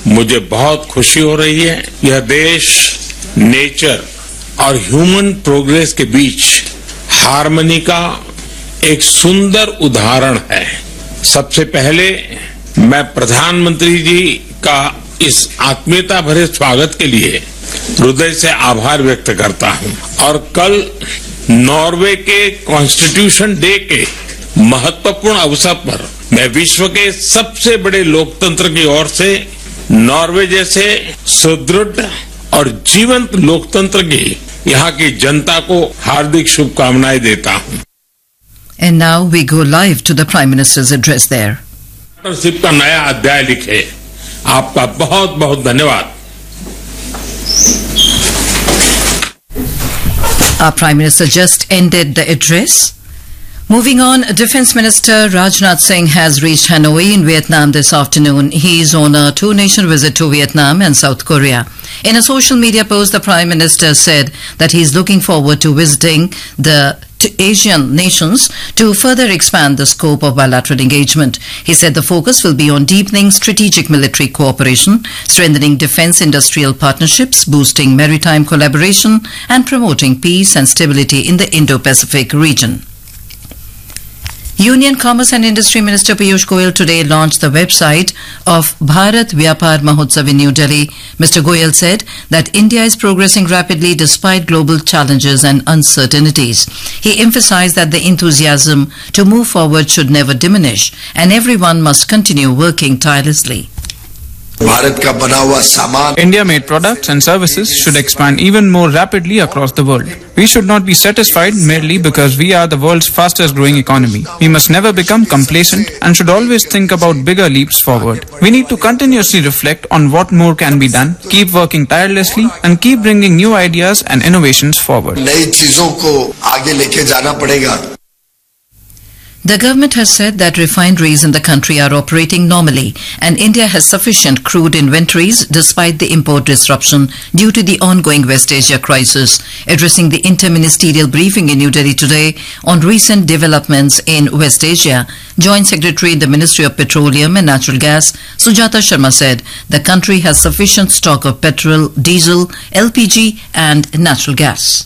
मुझे बहुत खुशी हो रही है। यह देश नेचर और ह्यूमन प्रोग्रेस के बीच हार्मनी का एक सुंदर उदाहरण है। सबसे पहले मैं प्रधानमंत्री जी का इस आत्मीयता भरे स्वागत के लिए हृदय से आभार व्यक्त करता हूं और कल नॉर्वे के कॉन्स्टिट्यूशन डे के महत्वपूर्ण अवसर पर मैं विश्व के सबसे बड़े लोकतंत्र की ओर से नॉर्वे जैसे सुदृढ़ और जीवंत लोकतंत्र की यहाँ की जनता को हार्दिक शुभकामनाएं देता हूं। And now we go live to the Prime Minister's address there. Leadership का नया अध्याय लिखे। आपका बहुत बहुत धन्यवाद। Our Prime Minister just ended the address. Moving on, Defence Minister Rajnath Singh has reached Hanoi in Vietnam this afternoon. He is on a two-nation visit to Vietnam and South Korea. In a social media post, the Prime Minister said that he is looking forward to visiting the Asian nations to further expand the scope of bilateral engagement. He said the focus will be on deepening strategic military cooperation, strengthening defence industrial partnerships, boosting maritime collaboration, and promoting peace and stability in the Indo-Pacific region. Union Commerce and Industry Minister Piyush Goyal today launched the website of Bharat Vyapar Mahotsav in New Delhi. Mr. Goyal said that India is progressing rapidly despite global challenges and uncertainties. He emphasized that the enthusiasm to move forward should never diminish and everyone must continue working tirelessly. India-made products and services should expand even more rapidly across the world. We should not be satisfied merely because we are the world's fastest growing economy. We must never become complacent and should always think about bigger leaps forward. We need to continuously reflect on what more can be done, keep working tirelessly and keep bringing new ideas and innovations forward. The government has said that refineries in the country are operating normally and India has sufficient crude inventories despite the import disruption due to the ongoing West Asia crisis. Addressing the interministerial briefing in New Delhi today on recent developments in West Asia, Joint Secretary in the Ministry of Petroleum and Natural Gas, Sujata Sharma said the country has sufficient stock of petrol, diesel, LPG and natural gas.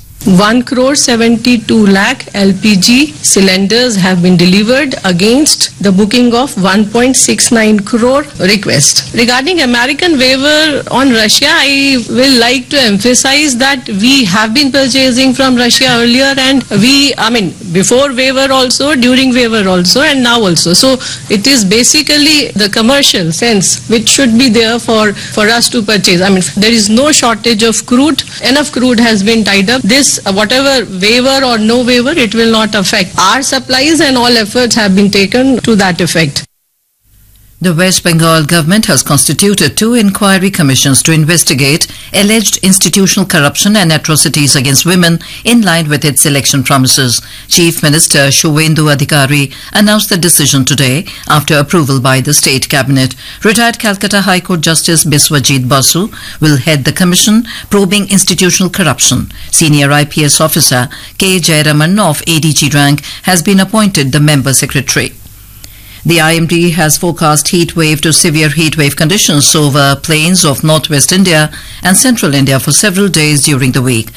1,72 lakh LPG cylinders have been delivered against the booking of 1.69 crore request. Regarding American waiver on Russia, I will like to emphasize that we have been purchasing from Russia earlier and before waiver also, during waiver also and now also. So it is basically the commercial sense which should be there for us to purchase. There is no shortage of crude. Enough crude has been tied up. Whatever waiver or no waiver, it will not affect our supplies and all efforts have been taken to that effect. The West Bengal government has constituted 2 inquiry commissions to investigate alleged institutional corruption and atrocities against women in line with its election promises. Chief Minister Shuvendu Adhikari announced the decision today after approval by the State Cabinet. Retired Calcutta High Court Justice Biswajit Basu will head the commission probing institutional corruption. Senior IPS officer K. Jayaraman of ADG rank has been appointed the member secretary. The IMD has forecast heat wave to severe heat wave conditions over plains of northwest India and central India for several days during the week.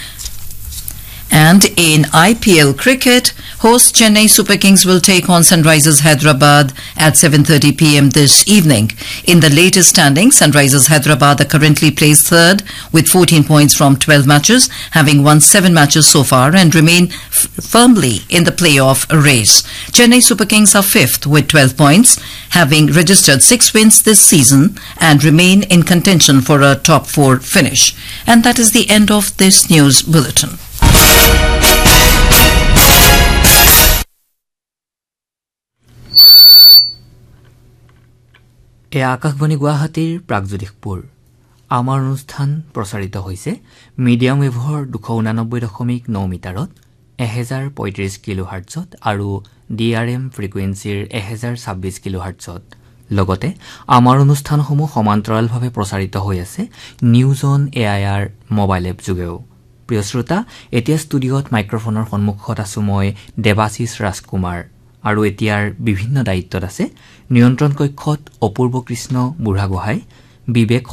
And in IPL cricket, host Chennai Super Kings will take on Sunrisers Hyderabad at 7:30 p.m. this evening. In the latest standings, Sunrisers Hyderabad are currently placed third with 14 points from 12 matches, having won 7 matches so far and remain firmly in the playoff race. Chennai Super Kings are fifth with 12 points, having registered 6 wins this season and remain in contention for a top 4 finish. And that is the end of this news bulletin. Akashvani গুৱাহাটীৰ প্ৰাগজ্যোতিষপুৰ আমাৰ অনুষ্ঠান প্ৰচাৰিত হৈছে medium ৱেভৰ 289.9 মিটাৰত 1035 কিলোহাৰ্টজত আৰু DRM ফ্ৰিকুৱেন্সিৰ 1026 কিলোহাৰ্টজত লগতে আমাৰ অনুষ্ঠানসমূহ সমান্তৰালভাৱে প্ৰচাৰিত হৈ আছে news on AIR mobile app যোগেও প্ৰিয় শ্ৰোতা এতিয়া ষ্টুডিঅ'ত মাইক্ৰফোনৰ সন্মুখত আছো মই দেৱাশিষ ৰাজকুমাৰ আৰু এতিয়াৰ বিভিন্ন দায়িত্বত আছে নিয়ন্ত্ৰণ কক্ষত অপূৰ্ব কৃষ্ণ বুঢ়াগোহাঁই বিবেক